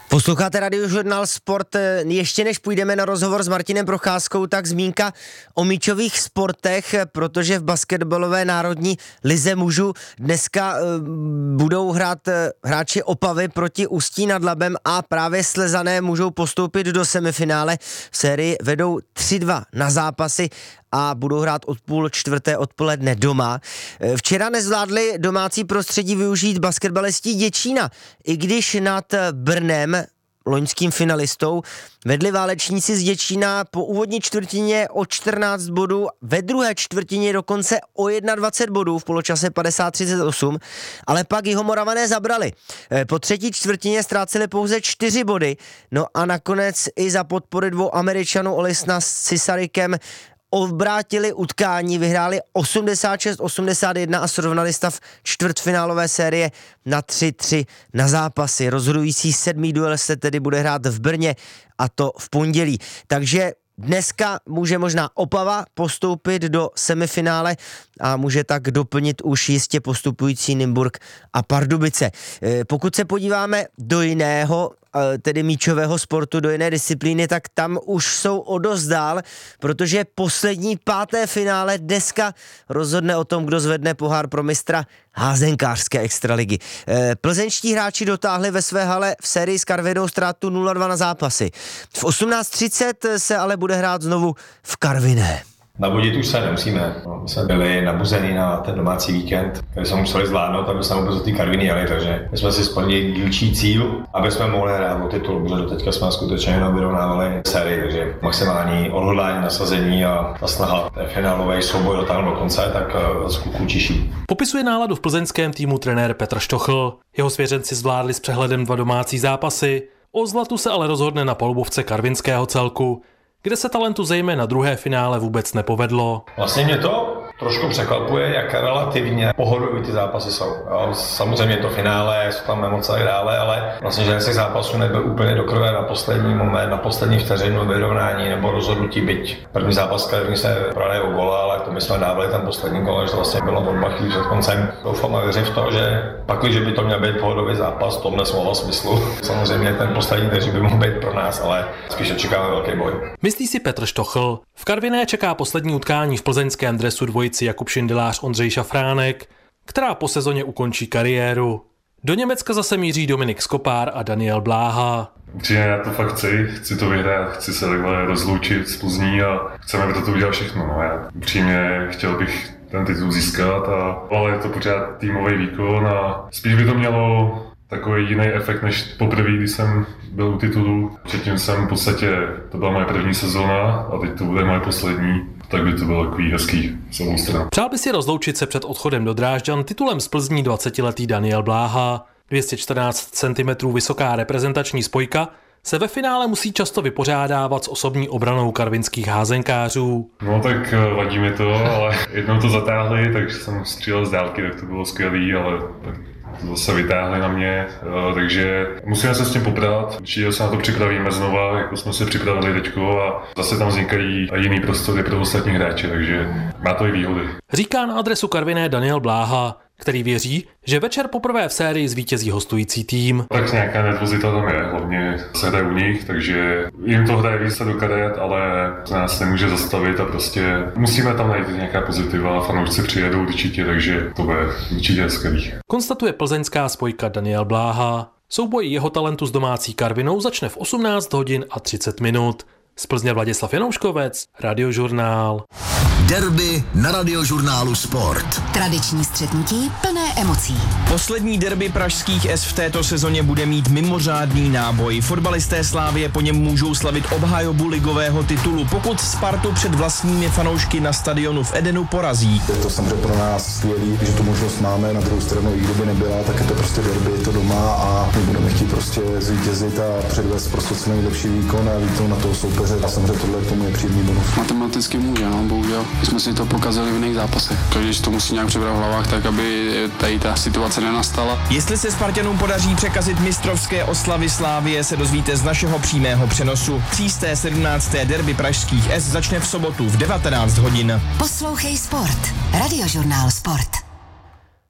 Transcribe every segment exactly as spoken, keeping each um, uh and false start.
Posloucháte Radiožurnál Sport. Ještě než půjdeme na rozhovor s Martinem Procházkou, tak zmínka o míčových sportech, protože v basketbalové národní lize mužů dneska uh, budou hrát uh, hráči Opavy proti Ústí nad Labem a právě Slezané můžou postoupit do semifinále. V sérii vedou tři dva na zápasy a budou hrát od půl čtvrté odpoledne doma. Včera nezvládli domácí prostředí využít basketbalisti Děčína, i když nad Brnem, loňským finalistou, vedli válečníci z Děčína po úvodní čtvrtině o čtrnáct bodů, ve druhé čtvrtině dokonce o dvacet jedna bodů v poločase padesát třicet osm, ale pak Jihomoravané zabrali. Po třetí čtvrtině ztráceli pouze čtyři body, no a nakonec i za podpory dvou Američanů Olisna s Cisarikem obrátili utkání, vyhráli osmdesát šest osmdesát jedna a srovnali stav čtvrtfinálové série na tři tři na zápasy. Rozhodující sedmý duel se tedy bude hrát v Brně a to v pondělí. Takže dneska může možná Opava postoupit do semifinále a může tak doplnit už jistě postupující Nymburk a Pardubice. Pokud se podíváme do jiného, tedy míčového sportu, do jiné disciplíny, tak tam už jsou o dost dál, protože poslední páté finále dneska rozhodne o tom, kdo zvedne pohár pro mistra házenkářské extraligy. Plzeňští hráči dotáhli ve své hale v sérii s Karvinou ztrátu nula dva na zápasy. V osmnáct třicet se ale bude hrát znovu v Karviné. Nabudit už se nemusíme. My jsme byli nabuzení na ten domácí víkend, který jsme museli zvládnout, aby jsme vůbec do té Karviny jeli, takže my jsme si splnili dílčí cíl, aby jsme mohli hrát o titul, protože doteďka jsme skutečně jenom vyrovnávali sérii, takže maximální odhodlání, nasazení a ta snaha té finálový souboj dotáhnout do konce, tak z kluků čiší. Popisuje náladu v plzeňském týmu trenér Petr Štochl. Jeho svěřenci zvládli s přehledem dva domácí zápasy, o zlatu se ale rozhodne na polubovce karvinského celku, kde se talentu zejména druhé finále vůbec nepovedlo. Vlastně mě to trošku překvapuje, jak relativně pohodový ty zápasy jsou. Samozřejmě to finále, jsou tam emoce a dále, ale vlastně žádný z těch zápasů nebyl úplně do krve na poslední moment, na poslední vteřinu vyrovnání nebo rozhodnutí, byť první zápas, který se prohraje o gola, ale to my jsme dávali ten poslední gol, že to vlastně bylo odmah chvíli před koncem. Doufám a věřím v to, že pak, když by to měl být pohodový zápas v tomhle slova smyslu. Samozřejmě ten poslední vteřin by mohl být pro nás, ale spíš čekáme velký boj. Myslí si Petr Štochl. V Karviné čeká poslední utkání v plzeňském dresu dvojici Jakub Šindelář Ondřej Šafránek, která po sezóně ukončí kariéru. Do Německa zase míří Dominik Skopár a Daniel Bláha. Určitě já to fakt chci, chci to vyhrát, chci se takhle rozloučit s Plzní a chceme pro to udělat všechno. No. Já upřímně chtěl bych ten titul získat, a, ale je to pořád týmový výkon a spíš by to mělo takový jiný efekt než poprvé, když jsem byl u titulu. Předtím jsem v podstatě, to byla moje první sezóna a teď to bude moje poslední, tak by to bylo takový hezký s obou stran. Přál by si rozloučit se před odchodem do Drážďan titulem z Plzní dvacetiletý Daniel Bláha. dvě stě čtrnáct centimetrů vysoká reprezentační spojka se ve finále musí často vypořádávat s osobní obranou karvinských házenkářů. No tak vadí mi to, ale jednou to zatáhli, takže jsem střílel z dálky, tak to bylo skvělý, ale to zase vytáhli na mě, takže musíme se s tím poprat. Určitě se na to připravíme znova, jako jsme se připravili teďko a zase tam vznikají jiný prostory pro ostatní hráče, takže má to i výhody. Říká na adresu Karviné Daniel Bláha, který věří, že večer poprvé v sérii zvítězí hostující tým. Tak nějaká nervozita tam je, hlavně se hraje u nich, takže jim to hraje více do karet, ale nás nemůže zastavit a prostě musíme tam najít nějaká pozitiva, fanoušci přijedou určitě, takže to bude určitě skvělý. Konstatuje plzeňská spojka Daniel Bláha. Souboj jeho talentu s domácí Karvinou začne v osmnáct hodin a třicet minut. Z Plzně Vladislav Janouškovec, Radiožurnál. Derby na Radiožurnálu Sport. Tradiční střetnutí plné emocí. Poslední derby pražských S v této sezóně bude mít mimořádný náboj. Fotbalisté Slávie po něm můžou slavit obhajobu ligového titulu, pokud Spartu před vlastními fanoušky na stadionu v Edenu porazí. Je to samozřejmě pro nás skvělý, že tu možnost máme, na druhou stranu, i kdyby nebyla, tak je to prostě derby, je to doma a my budeme chtít prostě zvítězit a předvést prostě co nejlepší výkon a výkon na toho soupeře. A samozřejmě tohle k tomu je příjemný bonus. Matematicky může, no, bohužel. My jsme si to pokazali v jiných zápasech. Když to musí nějak přebrat v hlavách, tak aby tady ta situace nenastala. Jestli se Spartanům podaří překazit mistrovské oslavy Slávie, se dozvíte z našeho přímého přenosu. Třísté sedmnácté derby pražských S začne v sobotu v devatenáct hodin. Poslouchej Sport. Radiožurnál Sport.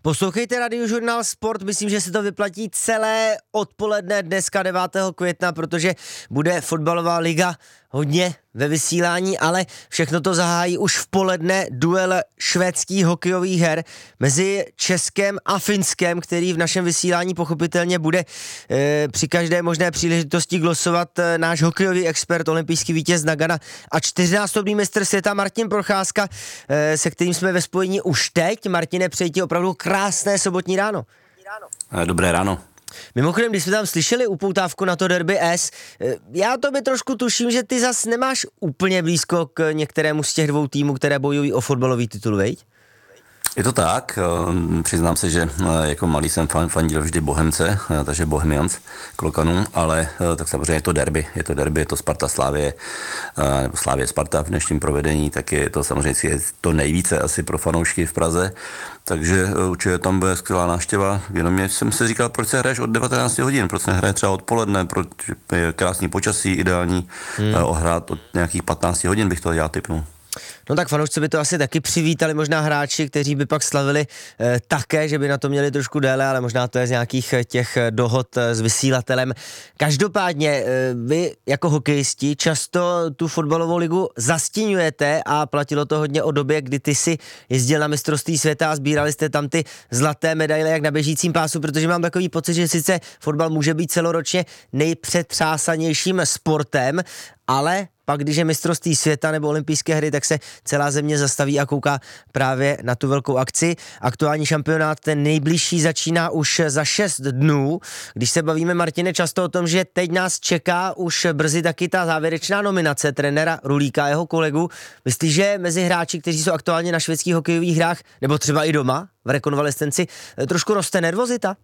Poslouchejte Radiožurnál Sport, myslím, že se to vyplatí celé odpoledne dneska devátého května, protože bude fotbalová liga hodně ve vysílání, ale všechno to zahájí už v poledne duel švédských hokejových her mezi Českem a Finskem, který v našem vysílání pochopitelně bude e, při každé možné příležitosti glosovat e, náš hokejový expert, olympijský vítěz Nagana a čtyřnásobný mistr světa Martin Procházka, e, se kterým jsme ve spojení už teď. Martine, přeji ti opravdu krásné sobotní ráno. Dobré ráno. Mimochodem, když jsme tam slyšeli upoutávku na to derby S, já to by trošku tuším, že ty zas nemáš úplně blízko k některému z těch dvou týmů, které bojují o fotbalový titul, veď? Je to tak, přiznám se, že jako malý jsem fandil vždy Bohemce, takže Bohemians, Klokanům, ale tak samozřejmě je to derby, je to derby, je to Sparta Slavie, nebo Slavie Sparta v dnešním provedení, tak je to samozřejmě je to nejvíce asi pro fanoušky v Praze, takže určitě tam bude skvělá návštěva, jenom mě jsem si říkal, proč se hraješ od devatenáct hodin, proč se hraje třeba odpoledne, proč je krásný počasí, ideální, hmm. ohrát od nějakých patnáct hodin bych to já tipnul. No tak fanoušci by to asi taky přivítali, možná hráči, kteří by pak slavili eh, také, že by na to měli trošku déle, ale možná to je z nějakých těch dohod s vysílatelem. Každopádně eh, vy jako hokejisti často tu fotbalovou ligu zastíňujete a platilo to hodně o době, kdy ty si jezdil na mistrovství světa a sbírali jste tam ty zlaté medaile jak na běžícím pásu, protože mám takový pocit, že sice fotbal může být celoročně nejpřetřásanějším sportem, ale pak, když je mistrovství světa nebo olympijské hry, tak se celá země zastaví a kouká právě na tu velkou akci. Aktuální šampionát, ten nejbližší, začíná už za šest dnů. Když se bavíme, Martine, často o tom, že teď nás čeká už brzy taky ta závěrečná nominace trenéra Rulíka a jeho kolegu. Myslíš, že mezi hráči, kteří jsou aktuálně na švédských hokejových hrách, nebo třeba i doma v rekonvalescenci, trošku roste nervozita?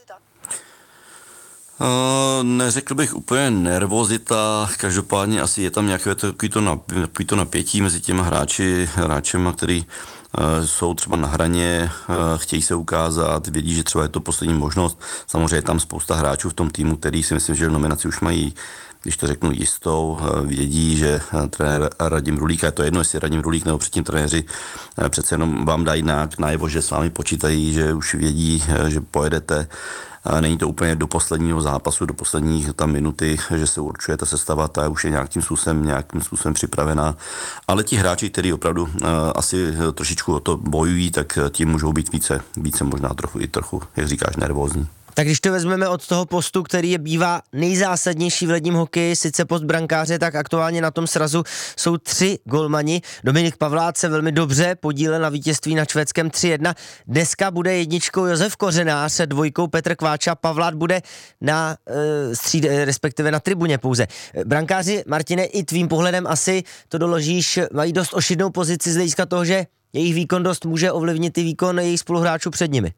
Uh, neřekl bych úplně nervozita, každopádně asi je tam nějaké takový to, nap, takový to napětí mezi těma hráči, hráčema, který uh, jsou třeba na hraně, uh, chtějí se ukázat, vědí, že třeba je to poslední možnost. Samozřejmě je tam spousta hráčů v tom týmu, který si myslím, že v nominaci už mají, když to řeknu jistou, vědí, že trenér Radim Rulík, je to jedno, jestli Radim Rulík nebo předtím trenéři přece jenom vám dají najevo, že s vámi počítají, že už vědí, že pojedete. Není to úplně do posledního zápasu, do posledních tam minuty, že se určuje ta sestava, ta už je nějakým způsobem, nějakým způsobem připravená. Ale ti hráči, kteří opravdu uh, asi trošičku o to bojují, tak ti můžou být více, více možná trochu i trochu, jak říkáš, nervózní. Tak když to vezmeme od toho postu, který je bývá nejzásadnější v ledním hokeji, sice post brankáře, tak aktuálně na tom srazu jsou tři golmani. Dominik Pavlát se velmi dobře podílel na vítězství nad Švédskem tři jedna. Dneska bude jedničkou Josef Kořenář, dvojkou Petr Kváča. Pavlát bude na e, stříd, respektive na tribuně pouze. Brankáři, Martine, i tvým pohledem asi to doložíš, mají dost ošidnou pozici z hlediska toho, že jejich výkon dost může ovlivnit i výkon jejich spoluhráčů před nimi.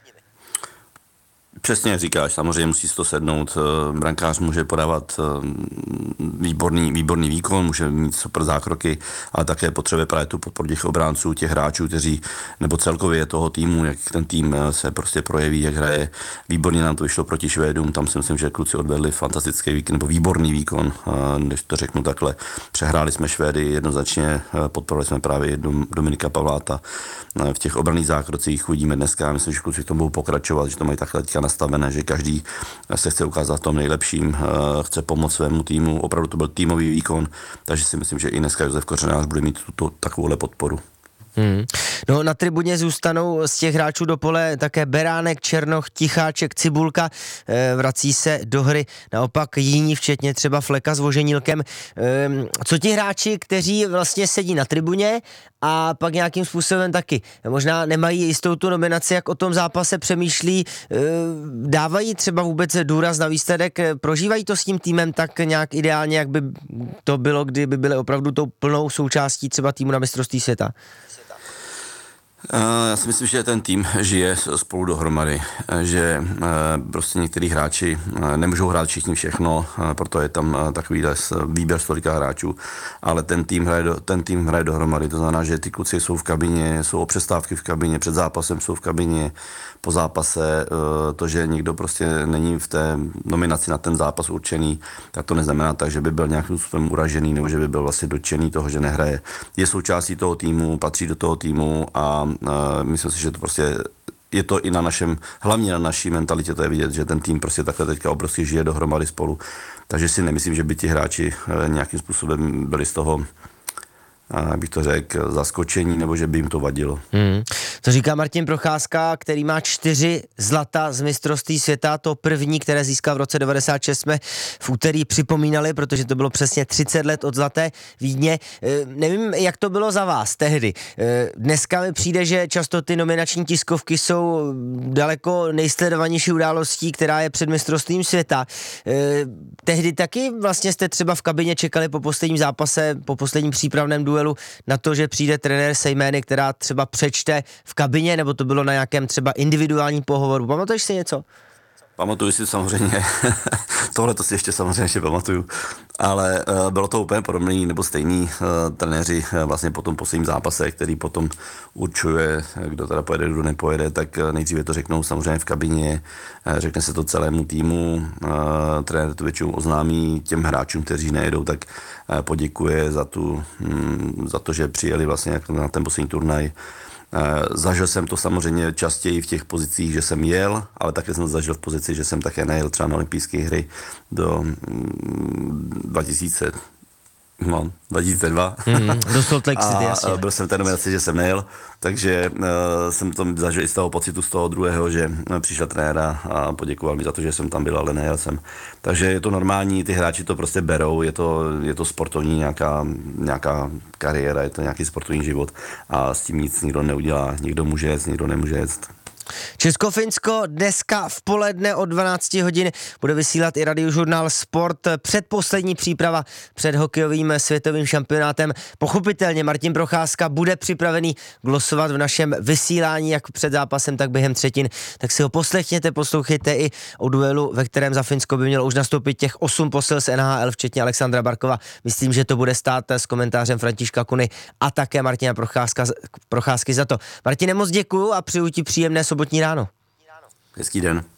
Přesně říkáš, samozřejmě musí si to sednout, brankář může podávat výborný, výborný výkon, může mít super zákroky, ale také potřebuje právě tu podporu těch obránců, těch hráčů, kteří, nebo celkově toho týmu, jak ten tým se prostě projeví, jak hraje. Výborně nám to vyšlo proti Švédům, tam si myslím, že kluci odvedli fantastický výkon, nebo výborný výkon, když to řeknu takhle. Přehráli jsme Švédy jednoznačně, podporovali jsme právě Dominika Pavláta v těch obranných zákrocích, uvidíme dneska, myslím, že kluci v tom budou pokračovat, že to mají takhle teďka nastavené, že každý se chce ukázat v tom nejlepším, chce pomoct svému týmu, opravdu to byl týmový výkon, takže si myslím, že i dneska Josef Kořenář bude mít tuto takovouhle podporu. Hmm. No, na tribuně zůstanou z těch hráčů do pole také Beránek, Černoch, Ticháček, Cibulka, e, vrací se do hry naopak jiní, včetně třeba Fleka s Voženílkem. E, co ti hráči, kteří vlastně sedí na tribuně a pak nějakým způsobem taky možná nemají jistou tu nominaci, jak o tom zápase přemýšlí, e, dávají třeba vůbec důraz na výsledek, prožívají to s tím týmem tak nějak ideálně, jak by to bylo, kdyby byly opravdu tou plnou součástí třeba týmu na mistrovství světa? Já si myslím, že ten tým žije spolu dohromady, že prostě některý hráči nemůžou hrát všichni všechno, proto je tam takový výběr stolika hráčů, ale ten tým hraje, do, ten tým hraje dohromady, to znamená, že ty kluci jsou v kabině, jsou o přestávky v kabině, před zápasem jsou v kabině, po zápase, to, že někdo prostě není v té nominaci na ten zápas určený, tak to neznamená tak, že by byl nějakým způsobem uražený nebo že by byl vlastně dotčený toho, že nehraje. Je součástí toho týmu, patří do toho týmu a myslím si, že to prostě je to i na našem, hlavně na naší mentalitě, to je vidět, že ten tým prostě takhle teďka obrovsky žije dohromady spolu. Takže si nemyslím, že by ti hráči nějakým způsobem byli z toho, jak bych to řekl, zaskočení, nebo že by jim to vadilo. Hmm. To říká Martin Procházka, který má čtyři zlata z mistrovství světa. To první, které získal v roce devadesát šest, jsme v úterý připomínali, protože to bylo přesně třicet let od Zlaté Vídně. E, nevím, jak to bylo za vás tehdy. E, dneska mi přijde, že často ty nominační tiskovky jsou daleko nejsledovanější událostí, která je před mistrovstvím světa. E, tehdy taky vlastně jste třeba v kabině čekali po posledním zápase, po posledním přípravném duelu na to, že přijde trenér se jmény, která třeba přečte v kabině, nebo to bylo na nějakém třeba individuálním pohovoru. Pamatuješ si něco? Pamatuju si samozřejmě, tohle to si ještě samozřejmě ještě pamatuju, ale uh, bylo to úplně podobný nebo stejný uh, trenéři uh, vlastně po tom posledním zápase, který potom určuje, kdo teda pojede, kdo nepojede, tak uh, nejdříve to řeknou samozřejmě v kabině, uh, řekne se to celému týmu, uh, trenér to většinou oznámí těm hráčům, kteří nejedou, tak uh, poděkuje za, tu, um, za to, že přijeli vlastně na ten poslední turnaj. Zažil jsem to samozřejmě častěji v těch pozicích, že jsem jel, ale také jsem zažil v pozici, že jsem také nejel třeba na olympijské hry do dva tisíce, no, dva tisíce dva. Mm, do Salt Lake City, jasně. A byl jsem v té nominaci, že jsem nejel, takže uh, jsem to zažil i z toho pocitu z toho druhého, že přišel trenér a poděkoval mi za to, že jsem tam byl, ale nejel jsem. Takže je to normální, ty hráči to prostě berou, je to, je to sportovní nějaká, nějaká kariéra, je to nějaký sportovní život a s tím nic nikdo neudělá, někdo může jet, někdo nemůže jet. Česko-Finsko dneska v poledne od dvanáct hodin bude vysílat i Radiožurnál Sport. Předposlední příprava před hokejovým světovým šampionátem. Pochopitelně Martin Procházka bude připravený glosovat v našem vysílání jak před zápasem, tak během třetin. Tak si ho poslechněte, poslouchejte i o duelu, ve kterém za Finsko by mělo už nastoupit těch osm posil z N H L, včetně Alexandra Barkova. Myslím, že to bude stát s komentářem Františka Kuny a také Martina Procházka, Procházky za to. Martine, moc děkuju a přeju ti příjemné sobotní ráno. Hezký den.